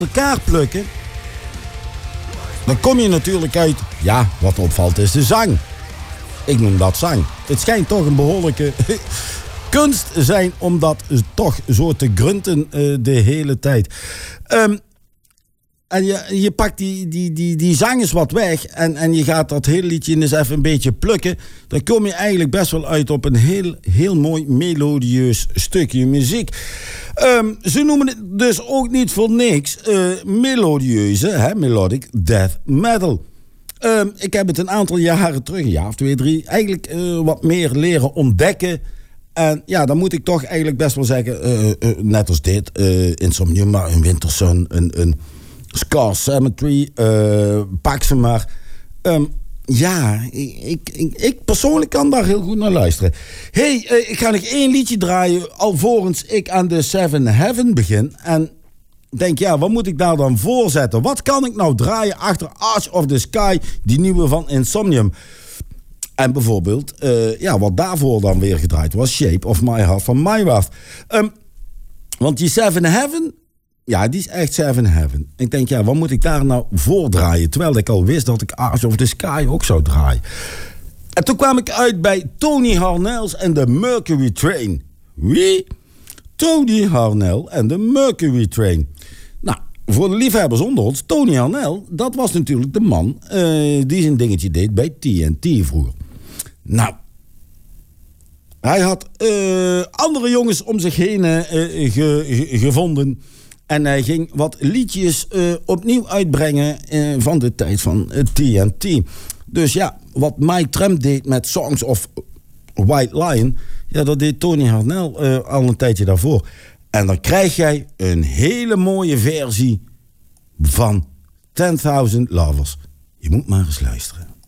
elkaar plukken, dan kom je natuurlijk uit, ja, wat opvalt is de zang. Ik noem dat zang. Het schijnt toch een behoorlijke kunst zijn om dat toch zo te grunten de hele tijd. En je pakt die zang eens wat weg en je gaat dat hele liedje eens even een beetje plukken. Dan kom je eigenlijk best wel uit op een heel mooi melodieus stukje muziek. Ze noemen het dus ook niet voor niks melodieuze, melodic death metal. Ik heb het een aantal jaren terug, een jaar of 2, 3, eigenlijk wat meer leren ontdekken. En ja, dan moet ik toch eigenlijk best wel zeggen, net als dit, Insomnium, een Wintersun, een Scar Cemetery, pak ze maar. Ja, ik persoonlijk kan daar heel goed naar luisteren. Ik ga nog 1 liedje draaien alvorens ik aan de Seven Heaven begin. En denk, ja, wat moet ik daar dan voor zetten? Wat kan ik nou draaien achter Arch of the Sky, die nieuwe van Insomnium? En bijvoorbeeld, wat daarvoor dan weer gedraaid was, Shape of My Heart van Mywath. Want die Seven Heaven, ja, die is echt Seven Heaven. Ik denk, ja, wat moet ik daar nou voor draaien? Terwijl ik al wist dat ik Arch of the Sky ook zou draaien. En toen kwam ik uit bij Tony Harnels en de Mercury Train. Wie? Tony Harnell en de Mercury Train. Nou, voor de liefhebbers onder ons, Tony Harnell, dat was natuurlijk de man die zijn dingetje deed bij TNT vroeger. Nou, hij had andere jongens om zich heen gevonden. En hij ging wat liedjes opnieuw uitbrengen van de tijd van TNT. Dus ja, wat Mike Tramp deed met Songs of White Lion, ja, dat deed Tony Harnell al een tijdje daarvoor. En dan krijg jij een hele mooie versie van 10,000 Lovers. Je moet maar eens luisteren.